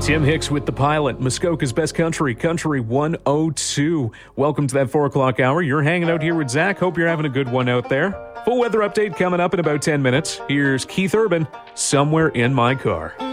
Tim Hicks with The Pilot, Muskoka's Best Country, Country 102. Welcome to that 4 o'clock hour. You're hanging out here with Zach. Hope you're having a good one out there. Full weather update coming up in about 10 minutes. Here's Keith Urban, Somewhere in My Car.